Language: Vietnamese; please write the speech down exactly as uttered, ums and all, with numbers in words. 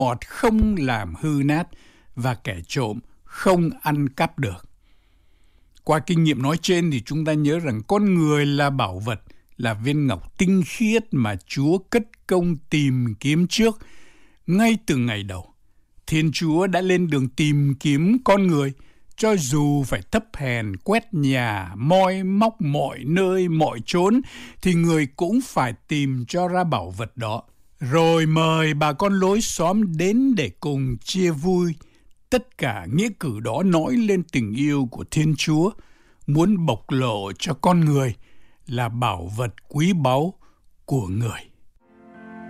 ọt không làm hư nát và kẻ trộm không ăn cắp được. Qua kinh nghiệm nói trên thì chúng ta nhớ rằng con người là bảo vật, là viên ngọc tinh khiết mà Chúa cất công tìm kiếm trước. Ngay từ ngày đầu, Thiên Chúa đã lên đường tìm kiếm con người, cho dù phải thấp hèn, quét nhà, moi móc mọi nơi, mọi chốn, thì người cũng phải tìm cho ra bảo vật đó, rồi mời bà con lối xóm đến để cùng chia vui. Tất cả nghĩa cử đó nói lên tình yêu của Thiên Chúa, muốn bộc lộ cho con người là bảo vật quý báu của người.